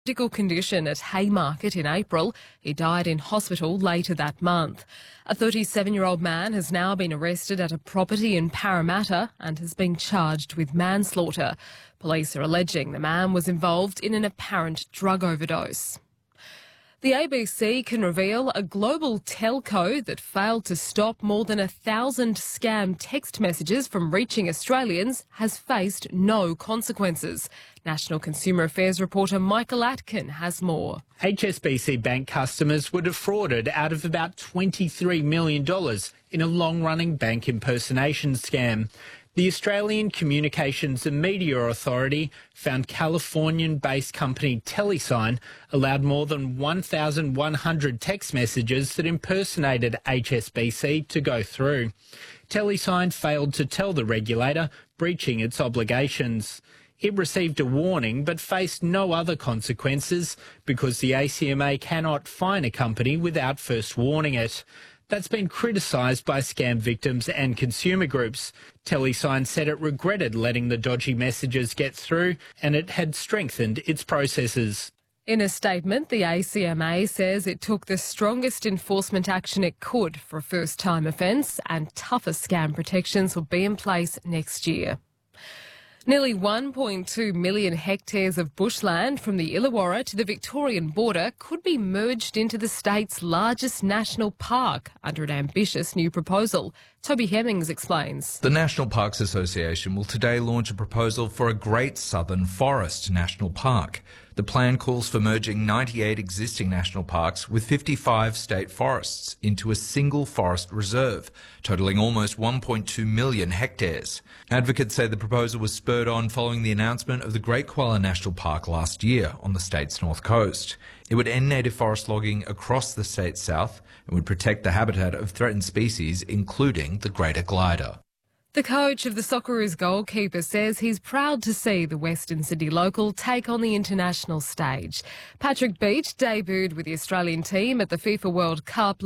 Critical condition at Haymarket in April. He died in hospital later that month. A 37-year-old man has now been arrested at a property in Parramatta and has been charged with manslaughter. Police are alleging the man was involved in an apparent drug overdose. The ABC can reveal a global telco that failed to stop more than 1,000 scam text messages from reaching Australians has faced no consequences. National Consumer Affairs reporter Michael Atkin has more. HSBC Bank customers were defrauded out of about $23 million in a long-running bank impersonation scam. The Australian Communications and Media Authority found Californian-based company Telesign allowed more than 1,100 text messages that impersonated HSBC to go through. Telesign failed to tell the regulator, breaching its obligations. It received a warning but faced no other consequences because the ACMA cannot fine a company without first warning it. That's been criticised by scam victims and consumer groups. Telesign said it regretted letting the dodgy messages get through and it had strengthened its processes. In a statement, the ACMA says it took the strongest enforcement action it could for a first-time offence and tougher scam protections will be in place next year. Nearly 1.2 million hectares of bushland from the Illawarra to the Victorian border could be merged into the state's largest national park under an ambitious new proposal. Toby Hemmings explains. The National Parks Association will today launch a proposal for a Great Southern Forest National Park. The plan calls for merging 98 existing national parks with 55 state forests into a single forest reserve, totalling almost 1.2 million hectares. Advocates say the proposal was spurred on following the announcement of the Great Koala National Park last year on the state's north coast. It would end native forest logging across the state's south and would protect the habitat of threatened species, including the greater glider. The coach of the Socceroos goalkeeper says he's proud to see the Western Sydney local take on the international stage. Patrick Beach debuted with the Australian team at the FIFA World Cup